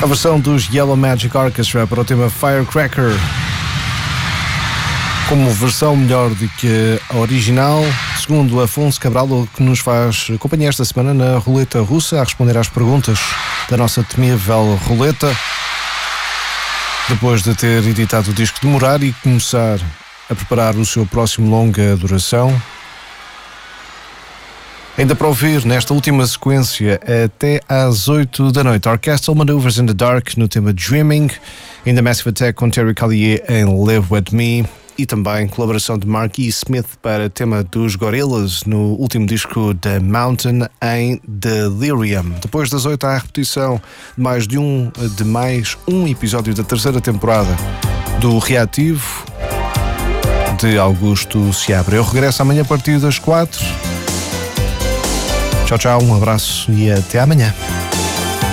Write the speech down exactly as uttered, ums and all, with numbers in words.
A versão dos Yellow Magic Orchestra para o tema Firecracker, como versão melhor do que a original, segundo Afonso Cabral, que nos faz companhia esta semana na Roleta Russa, a responder às perguntas da nossa temível roleta, depois de ter editado o disco de Morar e começar a preparar o seu próximo longa duração. Ainda para ouvir nesta última sequência até às oito da noite, Orchestral Maneuvers in the Dark no tema Dreaming, ainda Massive Attack com Terry Callier em Live With Me, e também colaboração de Mark E. Smith para tema dos Gorillaz no último disco da Mountain em Delirium. Depois das oito há a repetição de mais de um, de mais um episódio da terceira temporada do Reativo de Augusto Seabra. Eu regresso amanhã a partir das quatro. Tchau, tchau, um abraço e até amanhã.